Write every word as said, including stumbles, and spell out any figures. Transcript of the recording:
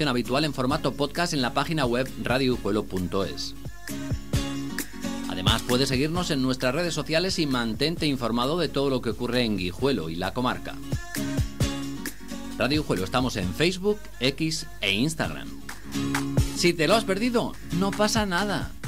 habitual en formato podcast en la página web radio guijuelo punto es. Además, puedes seguirnos en nuestras redes sociales y mantente informado de todo lo que ocurre en Guijuelo y la comarca. Radio Guijuelo, estamos en Facebook, X e Instagram. Si te lo has perdido, no pasa nada.